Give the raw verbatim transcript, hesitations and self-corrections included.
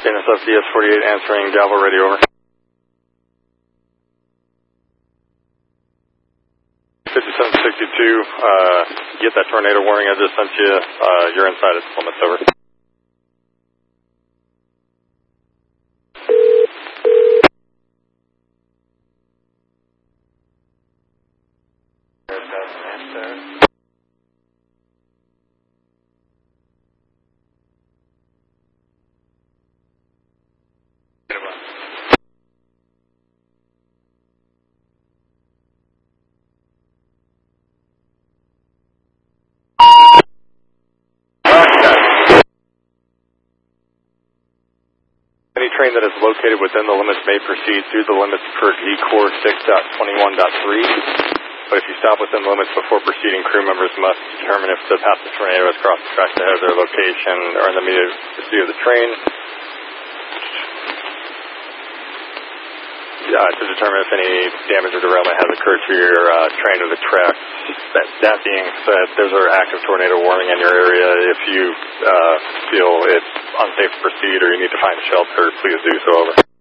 N S F D S forty-eight answering, Galvo ready, over. fifty-seven sixty-two, uh, get that tornado warning I just sent you, uh, you're inside its limits, over. Any train that is located within the limits may proceed through the limits per D Core six point twenty-one point three. But if you stop within the limits before proceeding, crew members must determine if the path of the tornado has crossed the tracks ahead of their location or in the immediate vicinity of the train. Uh, to determine if any damage or derailment has occurred to your uh, train or the tracks. That, that being said, there's an active tornado warning in your area. If you uh, feel it's unsafe to proceed or you need to find shelter, please do so, over.